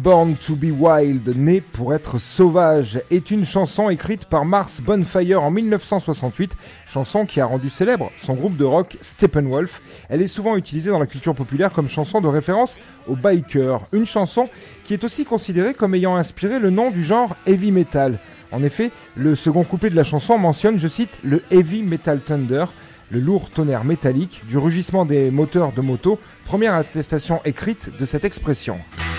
Born to be Wild, né pour être sauvage, est une chanson écrite par Mars Bonfire en 1968, chanson qui a rendu célèbre son groupe de rock Steppenwolf. Elle est souvent utilisée dans la culture populaire comme chanson de référence aux bikers, une chanson qui est aussi considérée comme ayant inspiré le nom du genre heavy metal. En effet, le second couplet de la chanson mentionne, je cite, le heavy metal thunder, le lourd tonnerre métallique du rugissement des moteurs de moto, première attestation écrite de cette expression.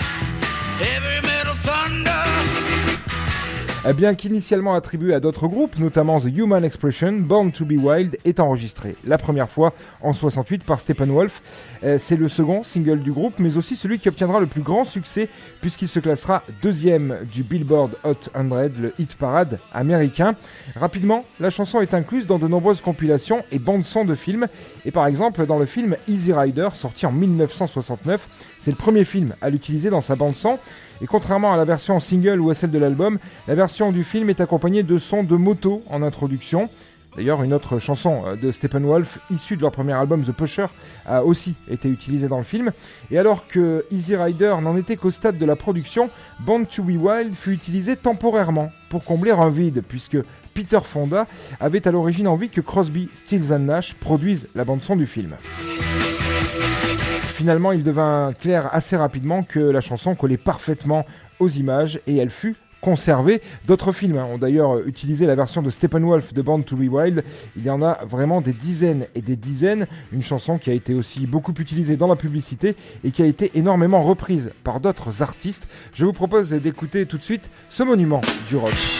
Bien qu'initialement attribué à d'autres groupes, notamment The Human Expression, Born to be Wild est enregistré la première fois en 68 par Steppenwolf. C'est le second single du groupe, mais aussi celui qui obtiendra le plus grand succès puisqu'il se classera deuxième du Billboard Hot 100, le hit parade américain. Rapidement, la chanson est incluse dans de nombreuses compilations et bandes-son de films, et par exemple dans le film Easy Rider sorti en 1969. C'est le premier film à l'utiliser dans sa bande-son. Et contrairement à la version single ou à celle de l'album, la version du film est accompagnée de sons de moto en introduction. D'ailleurs, une autre chanson de Steppenwolf, issue de leur premier album The Pusher, a aussi été utilisée dans le film. Et alors que Easy Rider n'en était qu'au stade de la production, Born to be Wild fut utilisé temporairement pour combler un vide, puisque Peter Fonda avait à l'origine envie que Crosby, Stills & Nash produisent la bande-son du film. Finalement, il devint clair assez rapidement que la chanson collait parfaitement aux images et elle fut conservée. D'autres films ont d'ailleurs utilisé la version de Steppenwolf de Born to be Wild. Il y en a vraiment des dizaines et des dizaines. Une chanson qui a été aussi beaucoup utilisée dans la publicité et qui a été énormément reprise par d'autres artistes. Je vous propose d'écouter tout de suite ce monument du rock.